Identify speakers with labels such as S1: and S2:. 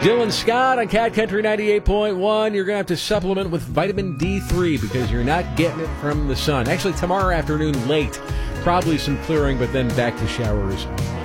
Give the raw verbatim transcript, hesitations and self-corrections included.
S1: Dylan Scott on Cat Country ninety-eight point one. You're going to have to supplement with vitamin D three because you're not getting it from the sun. Actually, tomorrow afternoon late, probably some clearing, but then back to showers on